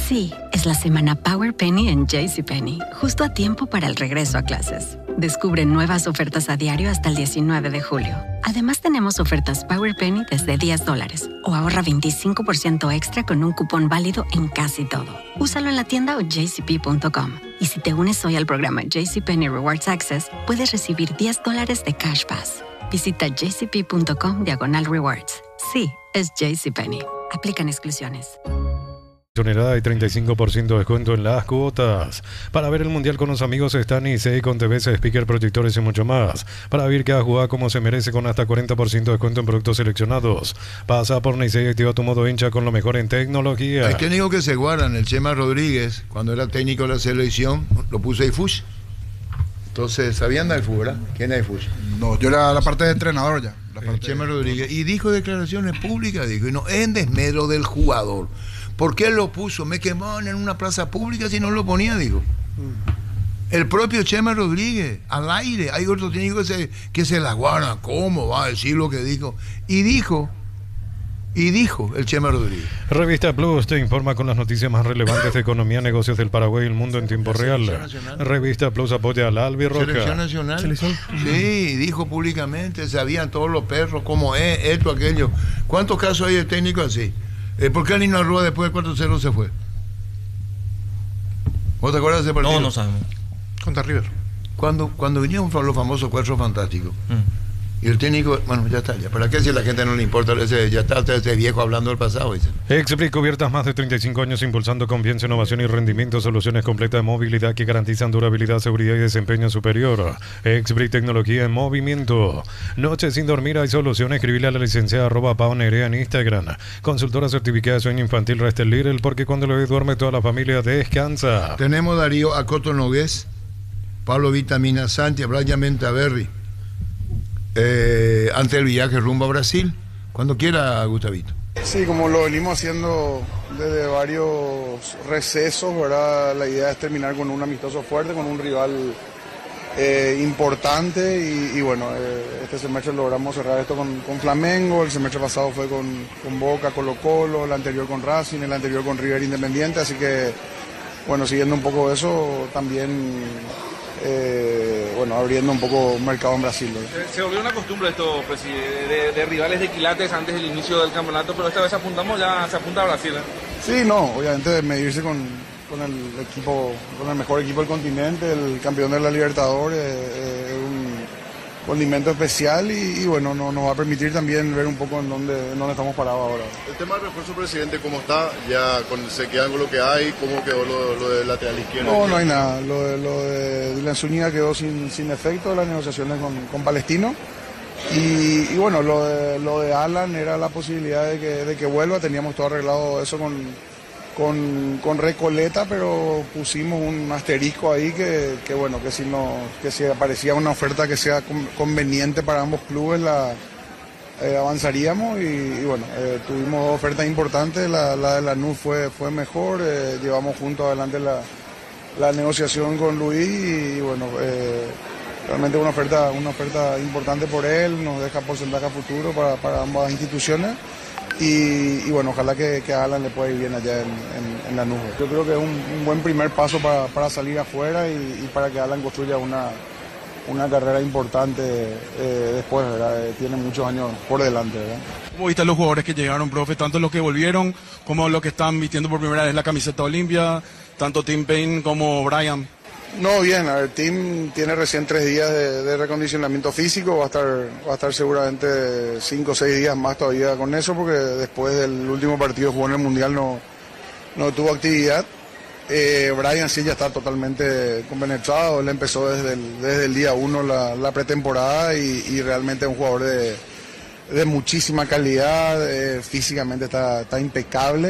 Sí, es la semana Power Penny en JCPenney, justo a tiempo para el regreso a clases. Descubre nuevas ofertas a diario hasta el 19 de julio. Además, tenemos ofertas Power Penny desde $10 o ahorra 25% extra con un cupón válido en casi todo. Úsalo en la tienda o jcp.com. Y si te unes hoy al programa JCPenney Rewards Access, puedes recibir $10 de Cash Pass. Visita jcp.com/rewards. Sí, es JCPenney. Aplican exclusiones. Tonelada y 35% de descuento en las cuotas. Para ver el Mundial con los amigos está Nicey con TVs, speaker, proyectores y mucho más. Para vivir cada jugada como se merece con hasta 40% de descuento en productos seleccionados. Pasa por Nicey y activa tu modo hincha con lo mejor en tecnología. El técnico que se guardan, el Chema Rodríguez, cuando era técnico de la selección, lo puso ahí Fush. Entonces, ¿sabían del fútbol? ¿Quién es Fush? No, yo era la parte de entrenador ya. El Chema Rodríguez. Y dijo declaraciones públicas, dijo, y no, en desmedro del jugador. ¿Por qué lo puso? Me quemaban en una plaza pública si no lo ponía, dijo. El propio Chema Rodríguez, al aire. Hay otro técnico que se la guarda. ¿Cómo va a decir lo que dijo? Y dijo el Chema Rodríguez. Revista Plus te informa con las noticias más relevantes de economía, negocios del Paraguay y el mundo en tiempo real. Revista Plus apoya al Albirroca. Selección Nacional. Sí, dijo públicamente, sabían todos los perros cómo es, esto, aquello. ¿Cuántos casos hay de técnicos así? ¿Por qué Nino Arrua después del 4-0 se fue? ¿Vos te acuerdas de ese partido? No sabemos. Contra River. Cuando vinieron los famosos Cuatro Fantásticos. Y el técnico, bueno, ya está, ya. ¿Para qué si a la gente no le importa? Ya está ese viejo hablando del pasado, dicen. Exbrick, cubiertas más de 35 años impulsando confianza, innovación y rendimiento, soluciones completas de movilidad que garantizan durabilidad, seguridad y desempeño superior. Exbrick, tecnología en movimiento. Noche sin dormir hay solución. Escribile a la licenciada @paonerea en Instagram. Consultora certificada de sueño infantil Restel Little, porque cuando lo duerme toda la familia descansa. Tenemos Darío Acoto Nogués, Pablo Vitamina Santi, Brian Mentaverri. Antes del viaje rumbo a Brasil, cuando quiera, Gustavito. Sí, como lo venimos haciendo desde varios recesos, ¿verdad? La idea es terminar con un amistoso fuerte, con un rival importante y bueno, este semestre logramos cerrar esto con Flamengo, el semestre pasado fue con Boca, Colo-Colo, el anterior con Racing, el anterior con River Independiente, así que bueno, siguiendo un poco eso, también abriendo un poco mercado en Brasil, ¿no? Se volvió una costumbre esto, pues, de rivales de quilates antes del inicio del campeonato, pero esta vez se apunta a Brasil, ¿eh? Sí, no, obviamente medirse con el equipo, con el mejor equipo del continente, el campeón de la Libertadores, un condimento especial y bueno, nos va a permitir también ver un poco en dónde estamos parados ahora. El tema del refuerzo, presidente, ¿cómo está? ¿Ya se quedan con lo que hay? ¿Cómo quedó lo del lateral izquierdo? No hay nada. Lo de Dylan Zúñiga quedó sin efecto, las negociaciones con Palestino. Y bueno, lo de Alan era la posibilidad de que vuelva. Teníamos todo arreglado eso con Recoleta, pero pusimos un asterisco ahí que si aparecía una oferta que sea conveniente para ambos clubes, avanzaríamos y bueno, tuvimos dos ofertas importantes. La de Lanús fue mejor, llevamos juntos adelante la negociación con Luis y bueno, realmente una oferta importante por él, nos deja porcentaje a futuro para ambas instituciones. Y bueno, ojalá que a Alan le pueda ir bien allá en la nube. Yo creo que es un buen primer paso para salir afuera y para que Alan construya una carrera importante después, ¿verdad? Tiene muchos años por delante, ¿verdad? ¿Cómo viste a los jugadores que llegaron, profe? Tanto los que volvieron como los que están vistiendo por primera vez la camiseta Olimpia, tanto Tim Payne como Brian. No, bien, a ver, Tim tiene recién 3 días de recondicionamiento físico, va a estar seguramente 5 o 6 días más todavía con eso, porque después del último partido jugó en el Mundial no tuvo actividad. Brian sí ya está totalmente compenetrado, él empezó desde el día 1 la pretemporada y realmente es un jugador de muchísima calidad, físicamente está impecable.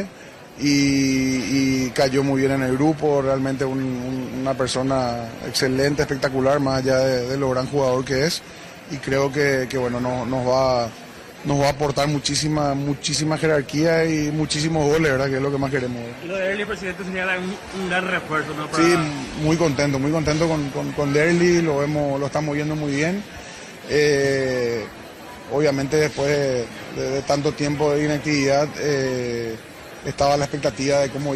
Y cayó muy bien en el grupo, realmente una persona excelente, espectacular, más allá de lo gran jugador que es, y creo que bueno, nos va a aportar muchísima jerarquía y muchísimos goles, ¿verdad? Que es lo que más queremos. Y lo de Derli, presidente, sería un gran refuerzo, ¿no? Sí, muy contento con Derli, lo estamos viendo muy bien. Obviamente después de tanto tiempo de inactividad, estaba la expectativa de cómo